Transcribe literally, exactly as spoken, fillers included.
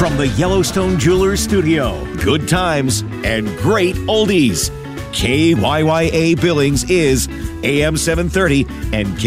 From the Yellowstone Jewelers Studio, good times and great oldies. K Y Y A Billings is A M seven thirty and